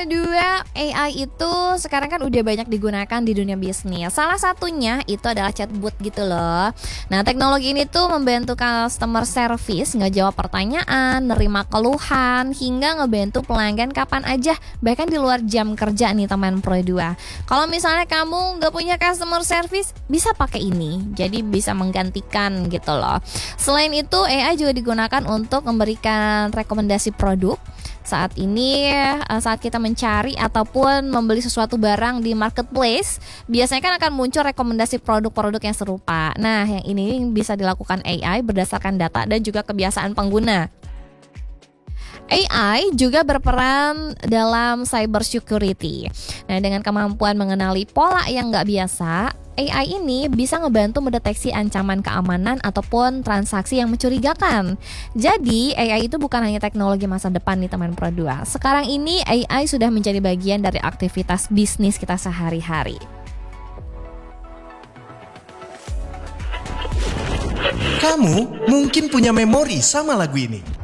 Pro 2, AI itu sekarang kan udah banyak digunakan di dunia bisnis. Salah satunya itu adalah chatbot gitu loh. Nah, teknologi ini tuh membantu customer service ngejawab pertanyaan, nerima keluhan, hingga ngebantu pelanggan kapan aja, bahkan di luar jam kerja nih teman Pro 2. Kalau misalnya kamu nggak punya customer service, bisa pakai ini. Jadi bisa menggantikan gitu loh. Selain itu, AI juga digunakan untuk memberikan rekomendasi produk. Saat ini saat kita mencari ataupun membeli sesuatu barang di marketplace, biasanya kan akan muncul rekomendasi produk-produk yang serupa. Nah, yang ini bisa dilakukan AI berdasarkan data dan juga kebiasaan pengguna. AI juga berperan dalam cyber security. Nah, dengan kemampuan mengenali pola yang nggak biasa, AI ini bisa ngebantu mendeteksi ancaman keamanan ataupun transaksi yang mencurigakan. Jadi, AI itu bukan hanya teknologi masa depan nih teman Pro 2. Sekarang ini AI sudah menjadi bagian dari aktivitas bisnis kita sehari-hari. Kamu mungkin punya memori sama lagu ini.